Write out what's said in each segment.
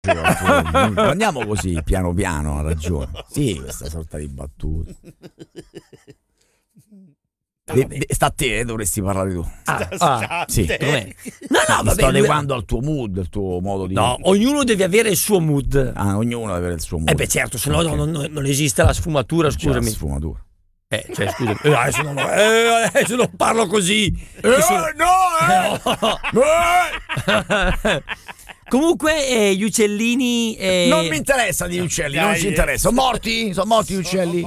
Non andiamo così piano piano, ha ragione. Sì, questa sorta di battuta. Sta a te, dovresti parlare tu. Sì. No, sto adeguando al tuo mood, al tuo modo di. No, ognuno deve avere il suo mood. Ognuno deve avere il suo mood. Beh, certo, se no non esiste la sfumatura, scusami. La sfumatura. Scusami, adesso non parlo così. Comunque gli uccellini non mi interessa di uccelli, non ci interessa. Sono morti gli uccelli?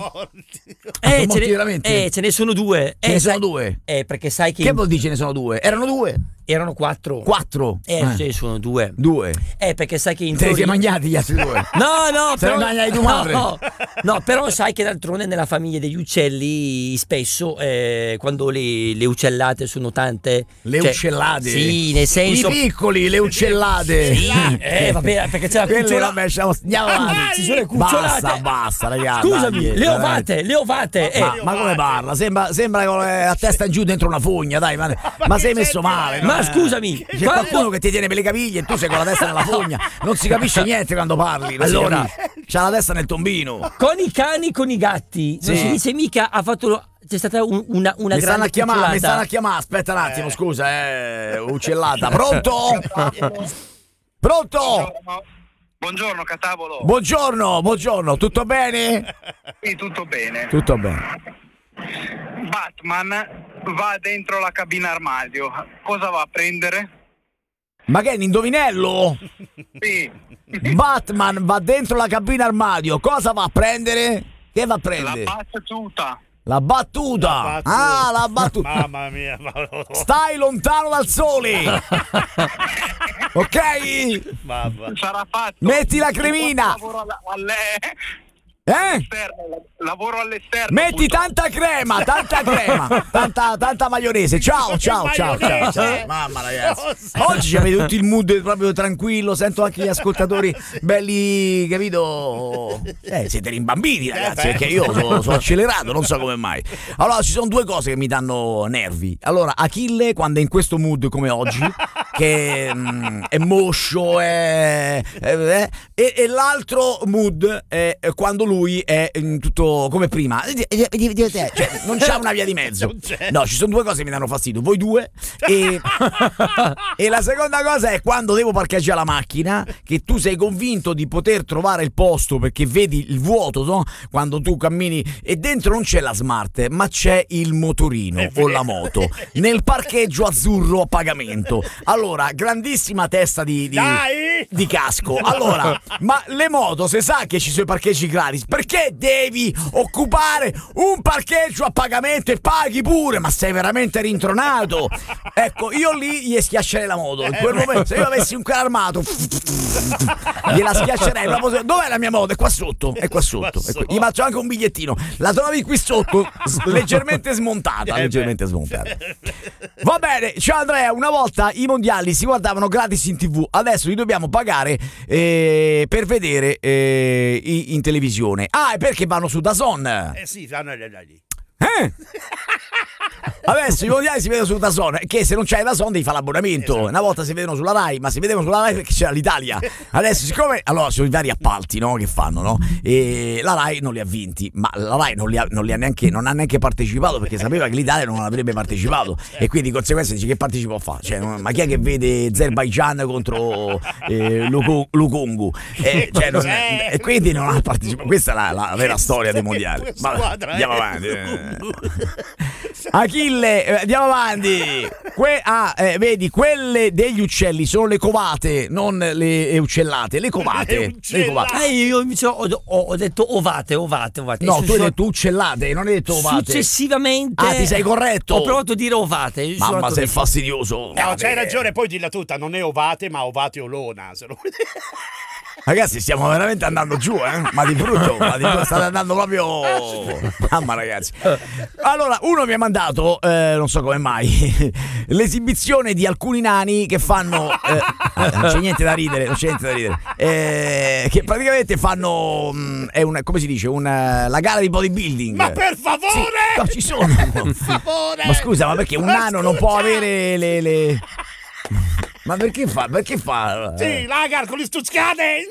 Ce ne sono due. Ce ne sono due? Perché sai che vuol dire ce ne sono due? Erano due? Erano quattro. Ce ne sono due. Perché sai che in te li sei mangiati gli altri due? No, se li mangiati tua madre? No, però sai che d'altronde nella famiglia degli uccelli spesso quando le uccellate sono tante. Le uccellate? Sì, nel senso. I piccoli, le uccellate. Sì, vabbè, perché c'è la cucciola. Andiamo avanti. Ci sono le cucciolate. Basta, ragazzi. Scusami, le ovate. Ma come parla? Sembra con la testa in giù dentro una fogna, dai, ma sei messo male. Ma scusami, c'è qualcuno che ti tiene per le caviglie e tu sei con la testa nella fogna, non si capisce niente quando parli. Allora, c'ha la testa nel tombino. Con i cani, con i gatti, non si dice mica ha fatto. C'è stata una mi grande cucciolata. Mi stanno a chiamare, aspetta un attimo, scusa, uccellata. Pronto? Pronto? Buongiorno Catavolo. Buongiorno, tutto bene? Sì, tutto bene. Tutto bene. Batman va dentro la cabina armadio. Cosa va a prendere? Ma che è un indovinello? Sì. Batman va dentro la cabina armadio. Cosa va a prendere? Che va a prendere? La battuta. La battuta. Mamma mia. Stai lontano dal sole. Ok? Sarà fatto. Metti la cremina. Lavoro all'esterno. Metti tanta crema, tanta maionese. Ciao. Mamma, ragazzi. Oggi avete tutto il mood proprio tranquillo. Sento anche gli ascoltatori belli, capito? Siete rimbambiti, ragazzi, perché io sono accelerato, non so come mai. Allora, ci sono due cose che mi danno nervi. Allora, Achille, quando è in questo mood come oggi, che è moscio, e l'altro mood è quando lui è tutto come prima, cioè non c'è una via di mezzo. No, ci sono due cose che mi danno fastidio, voi due, e la seconda cosa è quando devo parcheggiare la macchina, che tu sei convinto di poter trovare il posto perché vedi il vuoto, no? Quando tu cammini e dentro non c'è la smart, ma c'è il motorino o la moto nel parcheggio azzurro a pagamento. Allora, grandissima testa di casco. Allora, ma le moto, se sa che ci sono i parcheggi gratis, perché devi occupare un parcheggio a pagamento e paghi pure? Ma sei veramente rintronato? Ecco, io lì gli schiaccerei la moto. In quel momento, se io avessi un carro armato, gliela schiaccerei proprio. Dov'è la mia moto? È qua sotto. Gli faccio anche un bigliettino. La trovi qui sotto, leggermente smontata. Va bene, ciao Andrea. Una volta i mondiali si guardavano gratis in TV, adesso li dobbiamo pagare per vedere in televisione. E perché vanno su DAZN? Sì, vanno lì. Adesso i mondiali si vedono su DAZN, che se non c'hai DAZN devi fare l'abbonamento. Esatto. Una volta si vedevano sulla Rai, ma si vedevano sulla Rai perché c'era l'Italia. Adesso siccome allora sono i vari appalti, no, che fanno, no? E la Rai non li ha vinti, ma la Rai non ha neanche partecipato perché sapeva che l'Italia non avrebbe partecipato e quindi di conseguenza dice che partecipo a fare? Cioè, ma chi è che vede Azerbaijan contro Lukongu? E quindi non ha partecipato. Questa è la vera storia dei mondiali. Andiamo avanti. Achille, andiamo avanti. Vedi, quelle degli uccelli sono le covate, non le uccellate. Le covate. Io invece ho detto ovate. No, tu hai detto uccellate, non hai detto ovate. Successivamente ti sei corretto. Ho provato a dire ovate. Mamma, sei fastidioso. No, c'hai ragione, poi dilla tutta, non è ovate, ma ovate olona. Ragazzi, stiamo veramente andando giù, ma di brutto, state andando proprio. Mamma, ragazzi. Allora, uno mi ha mandato, non so come mai, l'esibizione di alcuni nani che fanno. Non c'è niente da ridere, che praticamente fanno. Come si dice? La gara di bodybuilding. Ma per favore! Sì, no, ci sono. Per favore! Ma scusa, ma perché un nano non può avere le. Ma perché fa? Sì, lagar con le stuzzicate!